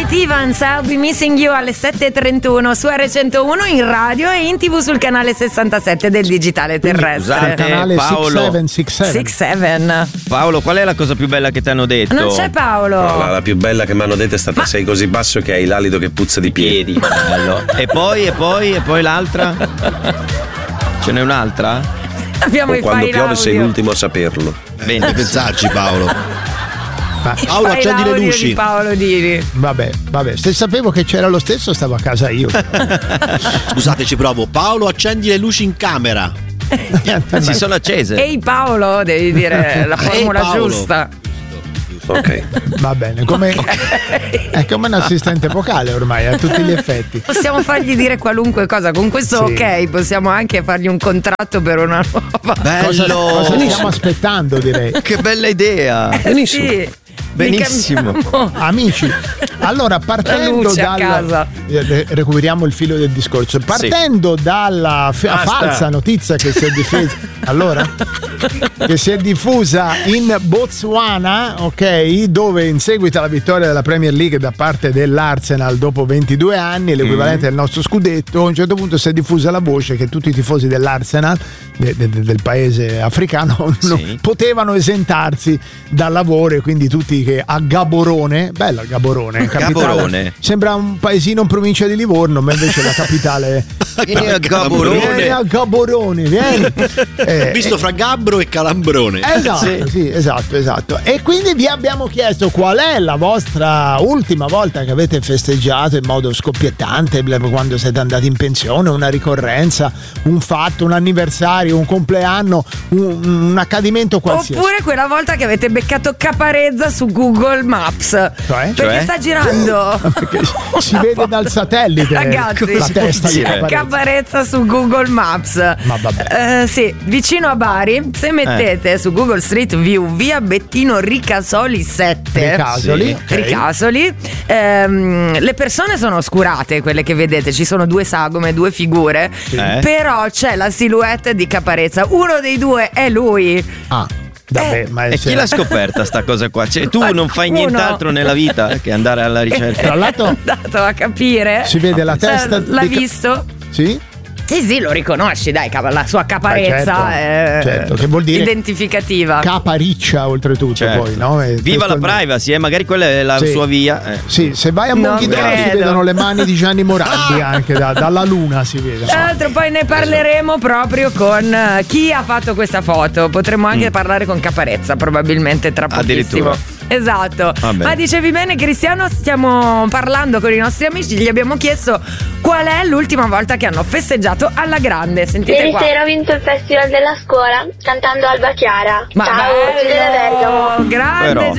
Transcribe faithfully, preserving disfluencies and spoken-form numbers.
Cat Evans, I'll Be Missing You alle sette e trentuno su R centouno in radio e in tv sul canale sessantasette del digitale terrestre. Scusate, canale Paolo. sei sette sei sette. sei sette. Paolo, qual è la cosa più bella che ti hanno detto? Non c'è Paolo. No, la, la più bella che mi hanno detto è stata: sei così basso che hai l'alito che puzza di piedi. Bello. E poi, e poi, e poi l'altra? Ce n'è un'altra? Abbiamo O i quando file piove audio. sei l'ultimo a saperlo. Bene, pensarci, Paolo. Paolo, File accendi le audio luci. di Paolo Dini. Vabbè, vabbè, se sapevo che c'era lo stesso stavo a casa io. Scusate, ci provo. Paolo, accendi le luci in camera. si sono accese. Ehi Paolo, devi dire la formula Ehi, Paolo. giusta. Ok. Va bene, come, è come un assistente vocale ormai a tutti gli effetti. Possiamo fargli dire qualunque cosa. Con questo Sì. ok, possiamo anche fargli un contratto per una nuova. Bello. Cosa, cosa stiamo aspettando, direi. Che bella idea. Eh, sì. Benissimo. Li cambiamo. Amici, allora partendo luce a casa. dalla eh, recuperiamo il filo del discorso. Partendo dalla f- Basta. falsa notizia che si è diffusa allora che si è diffusa in Botswana, ok, dove in seguito alla vittoria della Premier League da parte dell'Arsenal dopo ventidue anni, l'equivalente del nostro scudetto, a un certo punto si è diffusa la voce che tutti i tifosi dell'Arsenal de- de- del paese africano Sì. non potevano esentarsi dal lavoro, e quindi tutti che a Gaborone, bella Gaborone, capitale, Gaborone. sembra un paesino in provincia di Livorno, ma invece la capitale Vieni a vieni Gaborone. a Gaborone, vieni. Eh, Visto fra Gabbro e Calambrone. Esatto, sì, esatto, esatto. E quindi vi abbiamo chiesto qual è la vostra ultima volta che avete festeggiato in modo scoppiettante, quando siete andati in pensione, una ricorrenza, un fatto, un anniversario, un compleanno, un, un accadimento qualsiasi. Oppure quella volta che avete beccato Caparezza su Google Maps. Cioè? Perché Cioè? sta girando. Perché si vede dal satellite Ragazzi, la testa di dire? Caparezza. Caparezza su Google Maps. Ma vabbè. Eh, sì, vicino a Bari, se mettete su Google Street View via Bettino Ricasoli sette. Ricasoli, Sì. ok. Ricasoli, ehm, le persone sono oscurate, quelle che vedete, ci sono due sagome, due figure, Eh? però c'è la silhouette di Caparezza, uno dei due è lui. Ah, vabbè, ma è E chi l'ha scoperta sta cosa qua? Cioè, tu non fai Uno. nient'altro nella vita che andare alla ricerca. Tra l'altro È andato a capire. si vede la testa Eh, L'hai di Ca- visto? Sì? Sì, sì, lo riconosci, dai, cava- la sua caparezza Beh, certo, è certo, che vuol dire identificativa. Capariccia oltretutto, Certo. poi, no? E Viva la testualmente- privacy, eh? Magari quella è la Sì. sua via. eh. Sì, se vai a Non Monchidoro si credo. vedono le mani di Gianni Morandi anche da- dalla luna si vede. Tra l'altro poi ne parleremo proprio con eh, chi ha fatto questa foto. Potremmo anche parlare con Caparezza probabilmente tra pochissimo. Addirittura. Esatto. Va bene. Ma dicevi bene, Cristiano, stiamo parlando con i nostri amici, gli abbiamo chiesto qual è l'ultima volta che hanno festeggiato alla grande. Sentite Ieri qua. sera ho vinto il festival della scuola cantando Alba Chiara. Ma Ciao, bello, Giulia da Bergamo. grande Però.